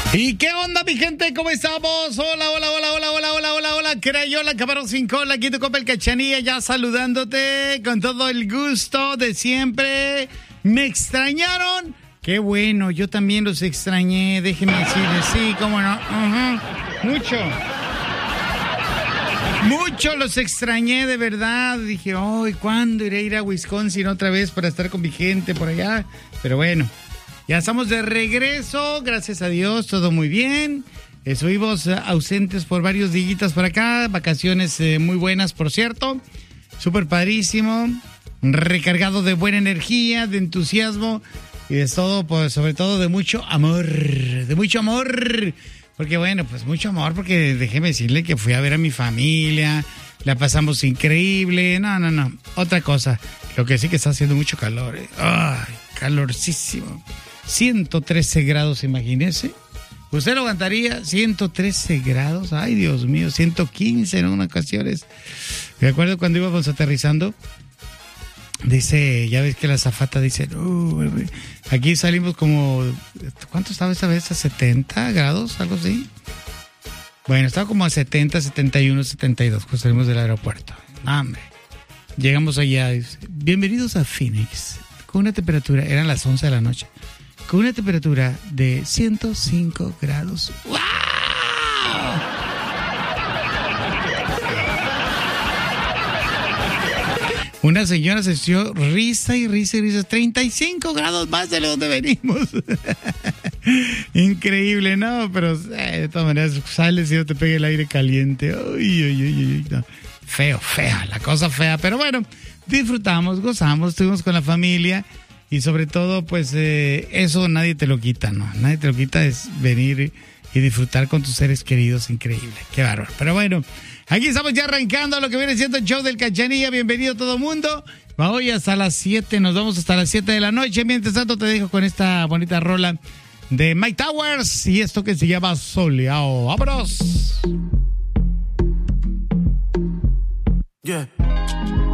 ¿Y qué onda, mi gente? ¿Cómo estamos? Hola, hola, hola, hola, hola, hola, hola, hola. Crayola, Camarón sin cola, aquí tu copa el Cachanilla, ya saludándote con todo el gusto de siempre. ¿Me extrañaron? Qué bueno, yo también los extrañé, déjenme decirles, sí, cómo no. Mucho. Mucho los extrañé, de verdad. Dije, ay, ¿cuándo iré a ir a Wisconsin otra vez para estar con mi gente por allá? Pero bueno, ya estamos de regreso, gracias a Dios, todo muy bien. Estuvimos ausentes por varios días por acá, vacaciones muy buenas, por cierto. Súper padrísimo, recargado de buena energía, de entusiasmo y de todo, pues, sobre todo de mucho amor, Porque bueno, pues mucho amor, porque déjeme decirle que fui a ver a mi familia, la pasamos increíble, no, otra cosa, lo que sí que está haciendo mucho calor, ay, calorcísimo, 113 grados, imagínese, ¿usted lo aguantaría? 113 grados, ay Dios mío, 115 en unas ocasiones, me acuerdo cuando íbamos aterrizando, dice, ya ves que la azafata dice, aquí salimos como, ¿cuánto estaba esta vez? ¿A 70 grados? ¿Algo así? Bueno, estaba como a 70, 71, 72 cuando salimos del aeropuerto. Hombre, llegamos allá, dice, bienvenidos a Phoenix, con una temperatura, eran las 11 de la noche, con una temperatura de 105 grados. ¡Wow! Una señora se dio risa y risa y risa. 35 grados más de donde venimos. Increíble, ¿no? Pero de todas maneras sales y no te pega el aire caliente. Uy, no. Fea, la cosa fea. Pero bueno, disfrutamos, gozamos, estuvimos con la familia. Y sobre todo, pues eso nadie te lo quita, ¿no? Nadie te lo quita, es venir y disfrutar con tus seres queridos. Increíble, qué bárbaro. Pero bueno, aquí estamos ya arrancando lo que viene siendo el show del Cachanilla. Bienvenido todo mundo. Hoy hasta las 7, nos vamos hasta las 7 de la noche. Mientras tanto te dejo con esta bonita rola de Mike Towers y esto que se llama Soleado. ¡Vámonos!